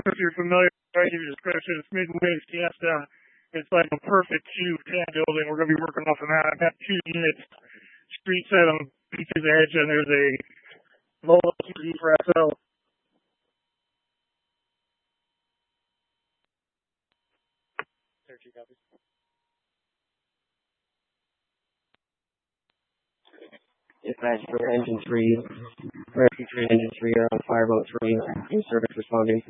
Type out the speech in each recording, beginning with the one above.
sure if you're familiar with your description. It's mid-wing Fiesta. It's like a perfect cube tan building. We're going to be working off of that. I've got 2 units, street set on Beach's Edge, and there's a mobile TV for SL. Dispatch for Engine 3, Rescue 3 and Engine 3 are on Fireboat 3, in service responding.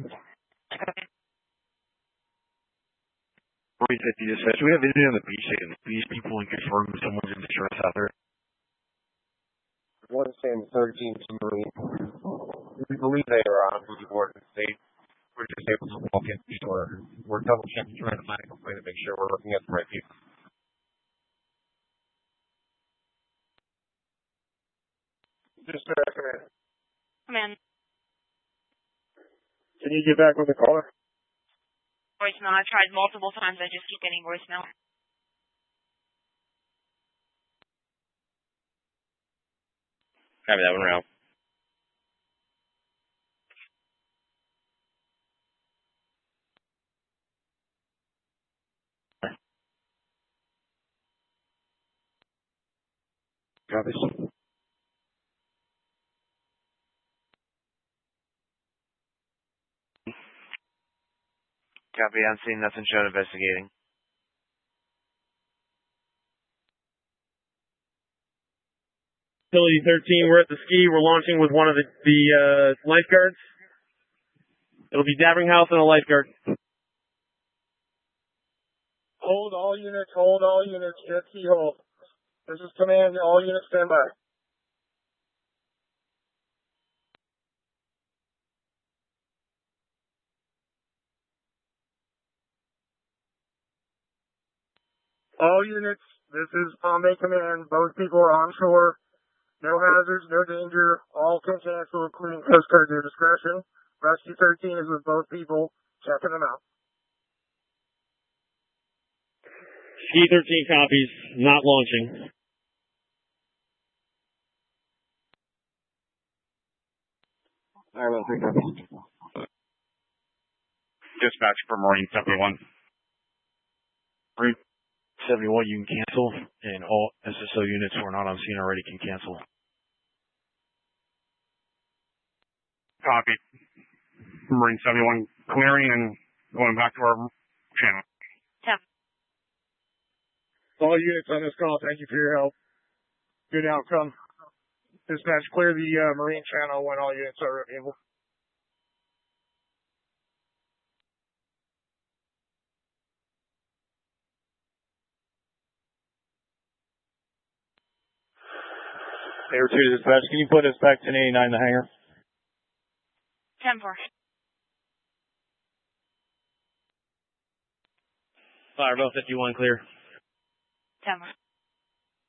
350 dispatch. We have anything on the beach and these people and confirm someone's in distress out there. 110 13 to Marine. We believe they are on duty board in the state. We're just able to walk in before. We're double checking, trying to find a complaint to make sure we're looking at the right people. Just command. Command. Can you get back with the caller? Voicemail. I've tried multiple times. I just keep getting voicemail. Copy that one around. Copy. Copy. I'm seeing nothing shown investigating. Facility 13, we're at the ski. We're launching with one of the lifeguards. It'll be Dabbinghouse and a lifeguard. Hold all units, jet ski hold. This is command, all units stand by. All units, this is Bombay Command. Both people are on shore. No hazards, no danger. All can cancel, including Coast Guard, at your discretion. Rescue 13 is with both people, checking them out. Ski 13 copies, not launching. Fireboat 3 copies. Dispatch for Marine 71. Marine 71, you can cancel, and all SSO units who are not on scene already can cancel. Copy. Marine 71 clearing and going back to our channel. All units on this call, thank you for your help. Good outcome. Dispatch, clear the Marine channel when all units are able. Air 2 dispatch, can you put us back 1089 in the hangar? 10-4. Fireboat 51 clear. 10-4.